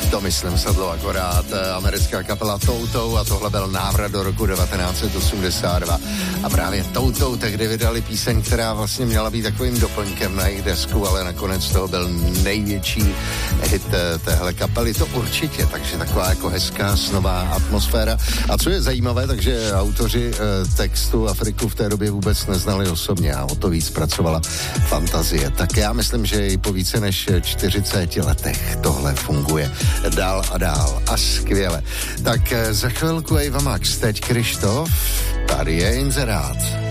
To myslím sedlo akorát, americká kapela Toutou a tohle byl návrat do roku 1982 a právě Toutou tehdy vydali píseň, která vlastně měla být takovým doplňkem na jejich desku, ale nakonec toho byl největší hit téhle kapely, to určitě, takže taková jako hezká snová atmosféra. A co je zajímavé, takže autoři textu Afriku v té době vůbec neznali osobně a o to víc pracovala fantazie. Tak já myslím, že i po více než 40 letech tohle funguje dál a dál a skvěle. Tak za chvilku Eva Max, teď Krištof, tady je inzerát.